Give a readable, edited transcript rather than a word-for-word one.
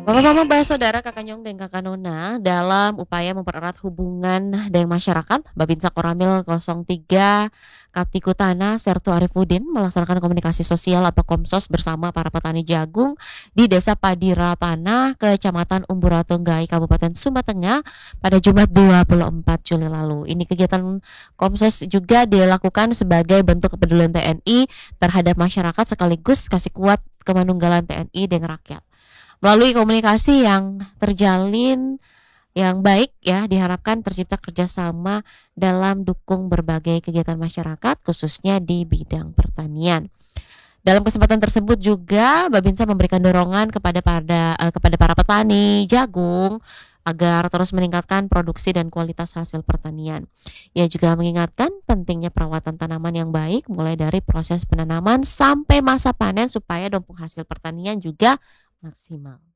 Mama-mama, saudara, Kakak Nyong, dan Kakak Nona dalam upaya mempererat hubungan dengan masyarakat, Babinsa Koramil 03 Katikutana Sertu Arifudin melaksanakan komunikasi sosial atau Komsos bersama para petani jagung di Desa Padiratana, Kecamatan Umburatenggai, Kabupaten Sumba Tengah pada Jumat 24 Juli lalu. Ini kegiatan Komsos juga dilakukan sebagai bentuk kepedulian TNI terhadap masyarakat sekaligus kasih kuat kemanunggalan TNI dengan rakyat. Melalui komunikasi yang terjalin yang baik ya, diharapkan tercipta kerjasama dalam dukung berbagai kegiatan masyarakat khususnya di bidang pertanian. Dalam kesempatan tersebut juga Babinsa memberikan dorongan kepada para petani jagung agar terus meningkatkan produksi dan kualitas hasil pertanian. Ia juga mengingatkan pentingnya perawatan tanaman yang baik mulai dari proses penanaman sampai masa panen supaya hasil pertanian juga maksimal.